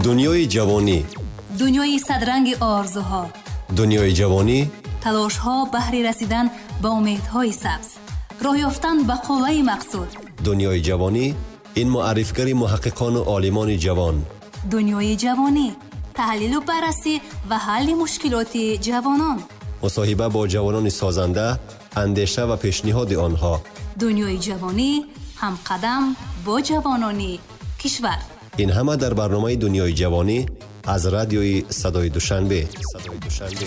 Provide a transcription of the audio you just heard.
دنیای جوانی، دنیای صدرنگ آرزوها، دنیای جوانی، تلاش‌ها بهر رسیدن به امیدهای سبز، راه یافتن به قله مقصود. دنیای جوانی، این معرفگر محققان و عالمان جوان. دنیای جوانی، تحلیل و بررسی و حل مشکلات جوانان. مصاحبه با جوانان سازنده، اندیشه و پیشنهاد آنها. دنیای جوانی، هم قدم با جوانان کشور. این همه در برنامه دنیای جوانی از رادیوی صدای دوشنبه.